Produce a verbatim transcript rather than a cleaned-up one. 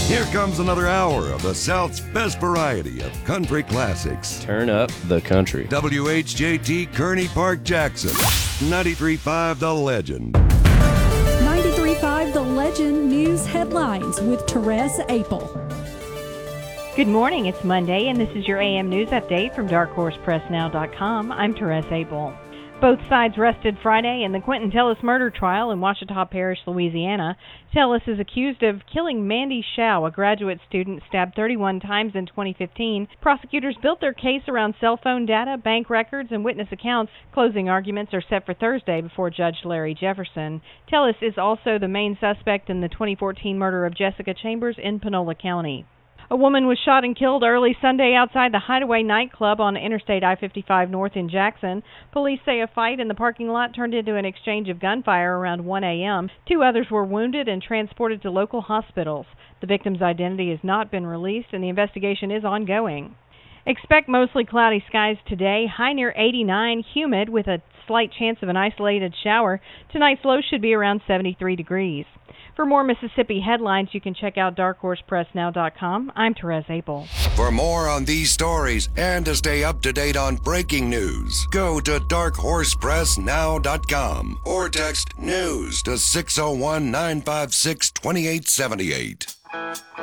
Here comes another hour of the South's best variety of country classics. Turn up the country. W H J T Kearney Park, Jackson. ninety-three point five The Legend. ninety-three point five The Legend News Headlines with Therese Apel. Good morning. It's Monday, and this is your A M News Update from dark horse press now dot com. I'm Therese Apel. Both sides rested Friday in the Quentin Tellis murder trial in Ouachita Parish, Louisiana. Tellis is accused of killing Mandy Shao, a graduate student stabbed thirty-one times in twenty fifteen. Prosecutors built their case around cell phone data, bank records, and witness accounts. Closing arguments are set for Thursday before Judge Larry Jefferson. Tellis is also the main suspect in the twenty fourteen murder of Jessica Chambers in Panola County. A woman was shot and killed early Sunday outside the Hideaway nightclub on Interstate I fifty-five North in Jackson. Police say a fight in the parking lot turned into an exchange of gunfire around one a.m. Two others were wounded and transported to local hospitals. The victim's identity has not been released, and the investigation is ongoing. Expect mostly cloudy skies today, high near eighty-nine, humid with a slight chance of an isolated shower. Tonight's low should be around seventy-three degrees. For more Mississippi headlines, you can check out dark horse press now dot com. I'm Therese Apel. For more on these stories and to stay up to date on breaking news, go to dark horse press now dot com or text NEWS to six oh one, nine five six, two eight seven eight.